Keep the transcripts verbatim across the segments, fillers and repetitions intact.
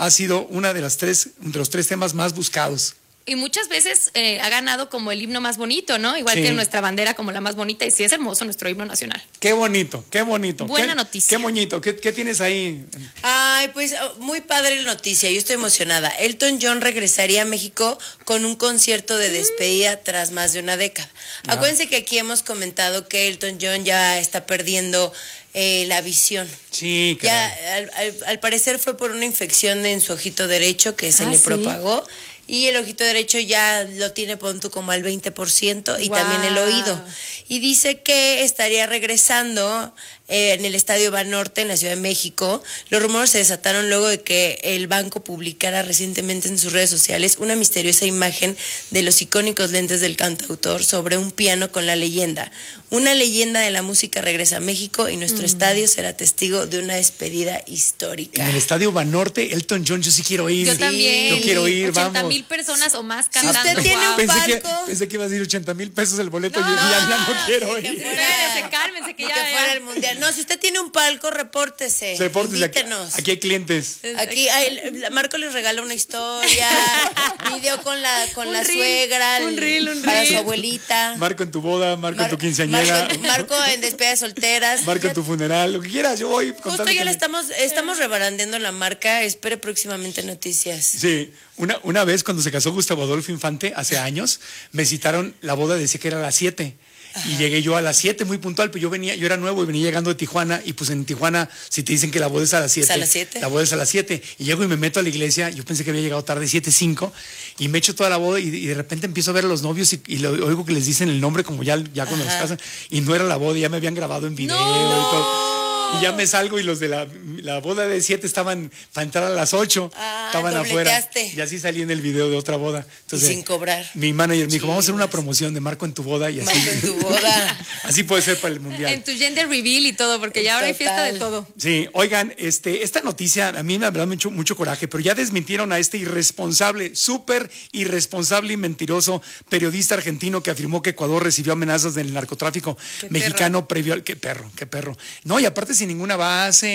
ha sido una de las tres, de los tres temas más buscados. Y muchas veces eh, ha ganado como el himno más bonito, ¿no? Igual sí. que nuestra bandera como la más bonita. Y sí es hermoso nuestro himno nacional. Qué bonito, qué bonito. Buena qué, noticia. Qué bonito. ¿Qué, ¿Qué tienes ahí? Ay, pues muy padre la noticia. Yo estoy emocionada. Elton John regresaría a México con un concierto de despedida mm. tras más de una década. Ah. Acuérdense que aquí hemos comentado que Elton John ya está perdiendo eh, la visión. Sí, ya al, al, al parecer fue por una infección en su ojito derecho que se ah, le ¿sí? propagó. Y el ojito derecho ya lo tiene punto como al veinte por ciento y wow. también el oído. Y dice que estaría regresando eh, en el Estadio Banorte en la Ciudad de México. Los rumores se desataron luego de que el banco publicara recientemente en sus redes sociales una misteriosa imagen de los icónicos lentes del cantautor sobre un piano con la leyenda. Una leyenda de la música regresa a México y nuestro mm. estadio será testigo de una despedida histórica. En el Estadio Banorte, Elton John, yo sí quiero ir. Yo también. Yo quiero ir, ochenta vamos. mil personas o más cantando. Si usted tiene un pensé palco. Que, pensé que iba a decir ochenta mil pesos el boleto no, y ya, ya no quiero ir. Espérense, cálmense que ya. Que fuera el mundial. No, si usted tiene un palco, repórtese. Repórtese. Aquí, aquí hay clientes. Aquí hay, Marco les regala una historia, video con la con un la reel, suegra, un reel, un para reel. su abuelita. Marco en tu boda, Marco Mar- en tu quinceañera. Marco, Marco en despedida de solteras. Marco en tu funeral, lo que quieras, yo voy. Justo ya le estamos, estamos rebarandeando la marca, espere próximamente noticias. Sí, una, una vez cuando se casó Gustavo Adolfo Infante, hace años, me citaron, la boda decía que era a las siete. Ajá. Y llegué yo a las siete muy puntual, pero yo venía, yo era nuevo y venía llegando de Tijuana, y pues en Tijuana, si te dicen que la boda es a las siete, ¿Es a las siete? La boda es a las siete, y llego y me meto a la iglesia, yo pensé que había llegado tarde, siete cinco, y me echo toda la boda, y, y de repente empiezo a ver a los novios, y, y lo, oigo que les dicen el nombre como ya, ya cuando los casan, y no era la boda, ya me habían grabado en video no. y todo. Y ya me salgo y los de la, la boda de siete estaban para entrar a las ocho, ah, estaban afuera. Y así salí en el video de otra boda. Entonces, y sin cobrar. Mi manager me dijo, vamos a hacer una promoción de Marco en tu boda y así. Marco en tu boda. Así puede ser para el mundial. En tu gender reveal y todo, porque ya ahora hay fiesta de todo. Sí, oigan, este, esta noticia a mí me ha dado mucho, mucho coraje, pero ya desmintieron a este irresponsable, súper irresponsable y mentiroso periodista argentino que afirmó que Ecuador recibió amenazas del narcotráfico qué mexicano perro. previo al... Qué perro, qué perro. No, y aparte sin ninguna base,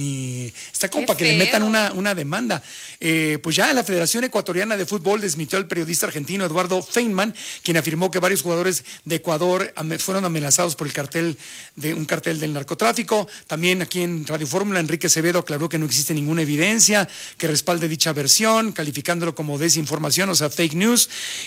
ni está como qué para que feo. le metan una, una demanda. Eh, pues ya la Federación Ecuatoriana de Fútbol desmintió al periodista argentino Eduardo Feynman, quien afirmó que varios jugadores de Ecuador fueron amenazados por el cartel de un cartel del narcotráfico. También aquí en Radio Fórmula, Enrique Acevedo aclaró que no existe ninguna evidencia que respalde dicha versión, calificándolo como desinformación, o sea, fake news.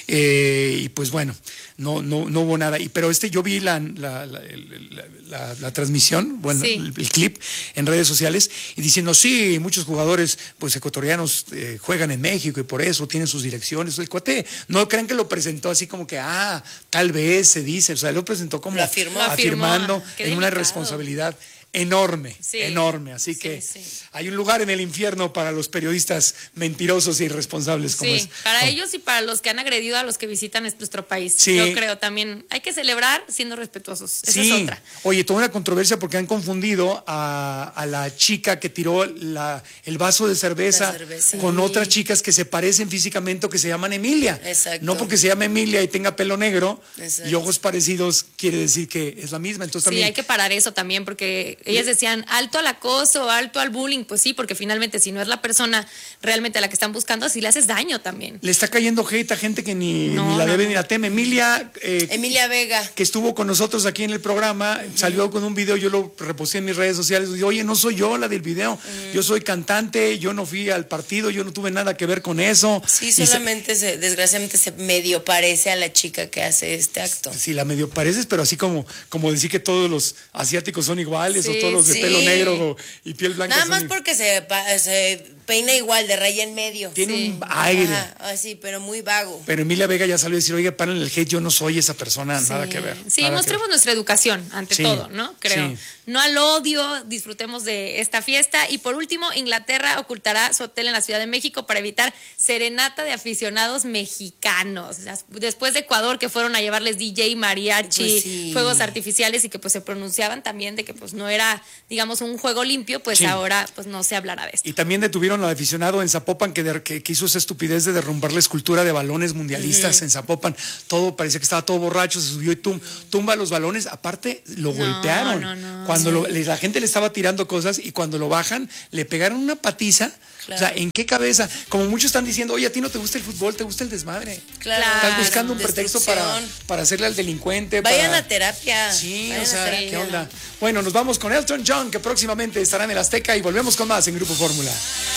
Eh, y pues bueno, no, no, no hubo nada. Y, pero este yo vi la, la, la, la, la, la transmisión, bueno, sí. el, el clip en redes sociales y diciendo, sí, muchos jugadores pues ecuatorianos eh, juegan en México y por eso tienen sus direcciones. El cuate, no crean que lo presentó así como que, ah, tal vez se dice, o sea, lo presentó como lo afirmó. afirmando afirmó. en una responsabilidad enorme, sí, enorme, así sí, que sí. hay un lugar en el infierno para los periodistas mentirosos e irresponsables como sí, es. para como... ellos y para los que han agredido a los que visitan nuestro país. Sí. Yo creo también hay que celebrar siendo respetuosos. Esa sí. es otra. Oye, toda una controversia porque han confundido a, a la chica que tiró la, el vaso de cerveza, cerveza. con sí. otras chicas que se parecen físicamente o que se llaman Emilia. Exacto. No porque se llame Emilia y tenga pelo negro Exacto. y ojos parecidos quiere decir que es la misma. Entonces, también... Sí, hay que parar eso también porque ellas decían alto al acoso, alto al bullying, pues sí, porque finalmente si no es la persona realmente a la que están buscando, así le haces daño también. Le está cayendo hate a gente que ni, no, ni la no, debe no. ni la teme. Emilia... Eh, Emilia Vega. Que estuvo con nosotros aquí en el programa, uh-huh. salió con un video, yo lo reposté en mis redes sociales, y dije, oye, no soy yo la del video, uh-huh. yo soy cantante, yo no fui al partido, yo no tuve nada que ver con eso. Sí, solamente, se, desgraciadamente, se medio parece a la chica que hace este acto. Sí, la medio pareces, pero así como, como decir que todos los asiáticos son iguales, sí, o todos los de sí. pelo negro o, y piel blanca. Nada más porque se, se peina igual, de raya en medio. Tiene sí. un aire. Ah, sí, pero muy vago. Pero Emilia Vega ya salió a decir, oye, paren el hate, yo no soy esa persona, sí. nada que ver. Sí, mostremos nuestra educación ante sí. todo, ¿no? Creo. Sí. No al odio, disfrutemos de esta fiesta. Y por último, Inglaterra ocultará su hotel en la Ciudad de México para evitar serenata de aficionados mexicanos. Después de Ecuador, que fueron a llevarles D J, mariachi, pues sí. fuegos artificiales y que pues se pronunciaban también de que pues no era, digamos, un juego limpio, pues sí. ahora pues no se hablará de esto. Y también detuvieron vieron al aficionado en Zapopan que, de, que, que hizo esa estupidez de derrumbar la escultura de balones mundialistas uh-huh. en Zapopan. Todo parecía que estaba todo borracho, se subió y tum, tumba los balones. Aparte, lo no, golpearon. No, no, cuando sí. lo, la gente le estaba tirando cosas y cuando lo bajan, le pegaron una patiza. Claro. O sea, ¿en qué cabeza? Como muchos están diciendo, oye, a ti no te gusta el fútbol, te gusta el desmadre. Claro. Estás buscando un pretexto para, para hacerle al delincuente. Vayan para... a terapia. Sí, Vayan o sea, terapia. ¿qué onda? Bueno, nos vamos con Elton John, que próximamente estará en el Azteca y volvemos con más en Grupo Fórmula.